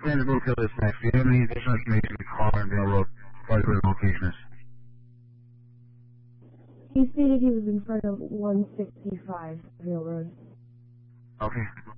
plan to locate this next. Do you have any additional information to call and download where the location is? He stated he was in front of 165 Hill Road. Okay.